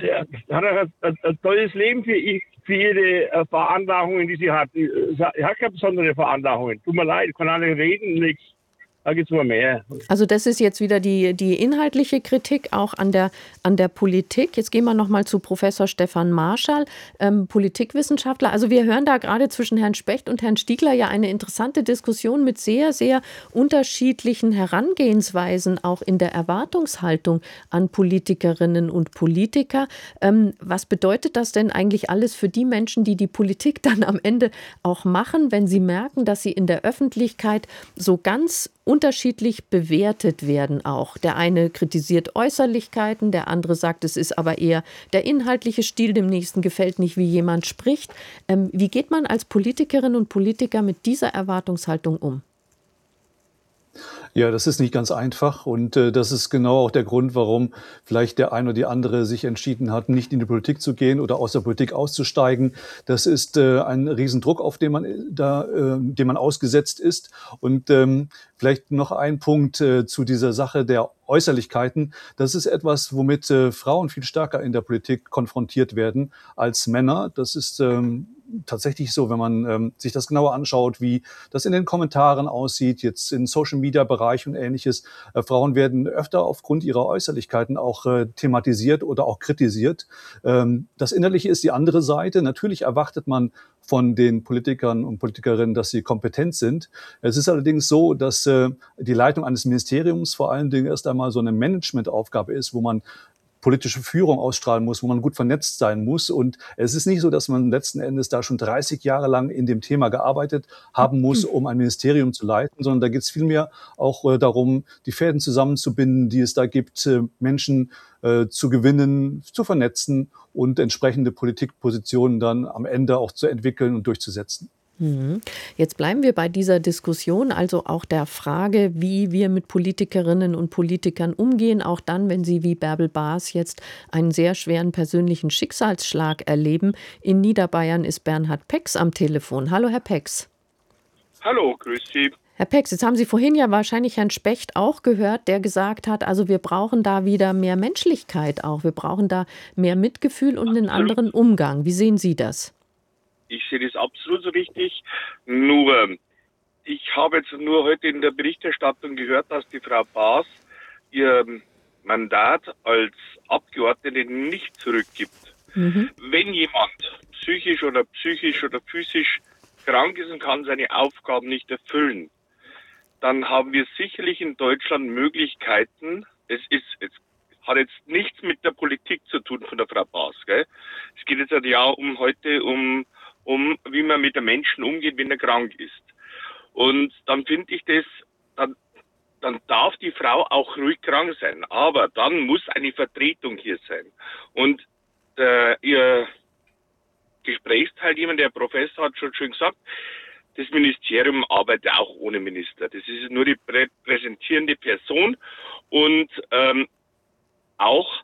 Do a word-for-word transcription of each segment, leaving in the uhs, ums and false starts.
ja, hat ein, ein, ein tolles Leben für, ich- für ihre äh, Veranlagungen, die sie hat. Sie hat keine besondere Veranlagungen. Tut mir leid, ich kann alle reden, nichts. Da gibt's mal mehr. Also das ist jetzt wieder die, die inhaltliche Kritik auch an der, an der Politik. Jetzt gehen wir noch mal zu Professor Stefan Marschall, ähm, Politikwissenschaftler. Also wir hören da gerade zwischen Herrn Specht und Herrn Stiegler ja eine interessante Diskussion mit sehr, sehr unterschiedlichen Herangehensweisen auch in der Erwartungshaltung an Politikerinnen und Politiker. Ähm, was bedeutet das denn eigentlich alles für die Menschen, die die Politik dann am Ende auch machen, wenn sie merken, dass sie in der Öffentlichkeit so ganz unterschiedlich bewertet werden auch. Der eine kritisiert Äußerlichkeiten, der andere sagt, es ist aber eher der inhaltliche Stil, dem Nächsten gefällt nicht, wie jemand spricht. Ähm, wie geht man als Politikerin und Politiker mit dieser Erwartungshaltung um? Ja, das ist nicht ganz einfach und äh, das ist genau auch der Grund, warum vielleicht der eine oder die andere sich entschieden hat, nicht in die Politik zu gehen oder aus der Politik auszusteigen. Das ist äh, ein Riesendruck, auf den man äh, da, äh, dem man ausgesetzt ist. Und ähm, vielleicht noch ein Punkt äh, zu dieser Sache der Äußerlichkeiten. Das ist etwas, womit äh, Frauen viel stärker in der Politik konfrontiert werden als Männer. Das ist ähm, tatsächlich so, wenn man ähm, sich das genauer anschaut, wie das in den Kommentaren aussieht, jetzt im Social-Media-Bereich und Ähnliches. Äh, Frauen werden öfter aufgrund ihrer Äußerlichkeiten auch äh, thematisiert oder auch kritisiert. Ähm, das Innerliche ist die andere Seite. Natürlich erwartet man von den Politikern und Politikerinnen, dass sie kompetent sind. Es ist allerdings so, dass äh, die Leitung eines Ministeriums vor allen Dingen erst einmal so eine Managementaufgabe ist, wo man politische Führung ausstrahlen muss, wo man gut vernetzt sein muss. Und es ist nicht so, dass man letzten Endes da schon dreißig Jahre lang in dem Thema gearbeitet haben muss, um ein Ministerium zu leiten, sondern da geht es vielmehr auch äh, darum, die Fäden zusammenzubinden, die es da gibt, äh, Menschen äh, zu gewinnen, zu vernetzen und entsprechende Politikpositionen dann am Ende auch zu entwickeln und durchzusetzen. Mhm. Jetzt bleiben wir bei dieser Diskussion, also auch der Frage, wie wir mit Politikerinnen und Politikern umgehen, auch dann, wenn sie wie Bärbel Baas jetzt einen sehr schweren persönlichen Schicksalsschlag erleben. In Niederbayern ist Bernhard Pex am Telefon. Hallo, Herr Pex. Hallo, grüß Sie. Herr Pex, jetzt haben Sie vorhin ja wahrscheinlich Herrn Specht auch gehört, der gesagt hat, also wir brauchen da wieder mehr Menschlichkeit auch. Wir brauchen da mehr Mitgefühl und einen Absolut. anderen Umgang. Wie sehen Sie das? Ich sehe das absolut so richtig. Nur, ich habe jetzt nur heute in der Berichterstattung gehört, dass die Frau Baas ihr Mandat als Abgeordnete nicht zurückgibt. Mhm. Wenn jemand psychisch oder psychisch oder physisch krank ist und kann seine Aufgaben nicht erfüllen, dann haben wir sicherlich in Deutschland Möglichkeiten. Es ist, es hat jetzt nichts mit der Politik zu tun von der Frau Baas, gell? Es geht jetzt ja um heute um, um, wie man mit den Menschen umgeht, wenn er krank ist. Und dann finde ich das, dann, dann darf die Frau auch ruhig krank sein. Aber dann muss eine Vertretung hier sein. Und der, ihr Gesprächsteilnehmer, der Professor, hat schon schön gesagt, das Ministerium arbeitet auch ohne Minister. Das ist nur die repräsentierende Person und ähm, auch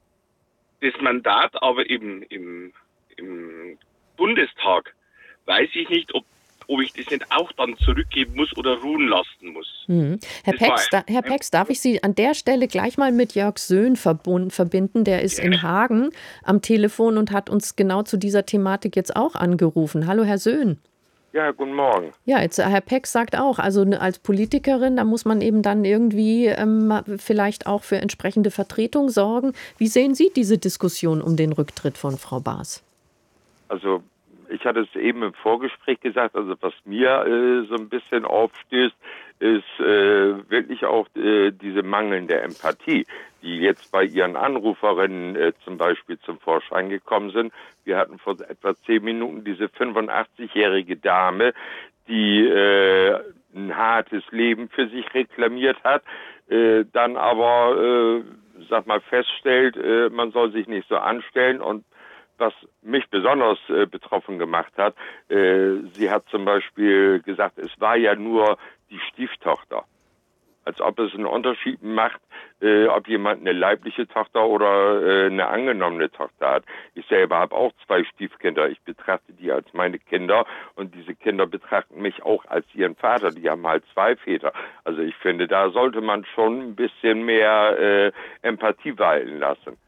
das Mandat, aber eben im, im Bundestag weiß ich nicht, ob, ob ich das nicht auch dann zurückgeben muss oder ruhen lassen muss. Mhm. Herr Das war Pex, da, Herr ein- Pex, darf ich Sie an der Stelle gleich mal mit Jörg Söhn verbund, verbinden? Der ist in Hagen am Telefon und hat uns genau zu dieser Thematik jetzt auch angerufen. Hallo, Herr Söhn. Ja, guten Morgen. Ja, jetzt Herr Pex sagt auch, also ne, als Politikerin, da muss man eben dann irgendwie ähm, vielleicht auch für entsprechende Vertretung sorgen. Wie sehen Sie diese Diskussion um den Rücktritt von Frau Baas? Also ich hatte es eben im Vorgespräch gesagt, also was mir äh, so ein bisschen aufstößt, ist äh, wirklich auch äh, diese mangelnde Empathie, die jetzt bei Ihren Anruferinnen äh, zum Beispiel zum Vorschein gekommen sind. Wir hatten vor etwa zehn Minuten diese fünfundachtzig-jährige Dame, die äh, ein hartes Leben für sich reklamiert hat, äh, dann aber, äh, sag mal, feststellt, äh, man soll sich nicht so anstellen. Und was mich besonders äh, betroffen gemacht hat, äh, sie hat zum Beispiel gesagt, es war ja nur die Stieftochter. Als ob es einen Unterschied macht, äh, ob jemand eine leibliche Tochter oder äh, eine angenommene Tochter hat. Ich selber habe auch zwei Stiefkinder. Ich betrachte die als meine Kinder und diese Kinder betrachten mich auch als ihren Vater. Die haben halt zwei Väter. Also ich finde, da sollte man schon ein bisschen mehr äh, Empathie walten lassen.